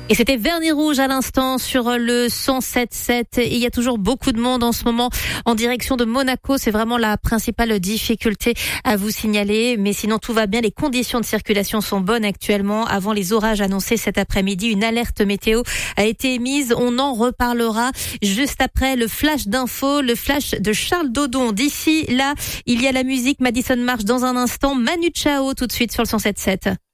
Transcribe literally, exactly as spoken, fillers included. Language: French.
Et c'était Vernis Rouge à l'instant sur le cent sept sept. Et il y a toujours beaucoup de monde en ce moment en direction de Monaco. C'est vraiment la principale difficulté à vous signaler. Mais sinon, tout va bien. Les conditions de circulation sont bonnes actuellement. Avant les orages annoncés cet après-midi, une alerte météo a été émise. On en reparlera juste après le flash d'info, le flash de Charles Dodon. D'ici là, il y a la musique Madison March dans un instant. Manu Chao tout de suite sur le cent sept sept.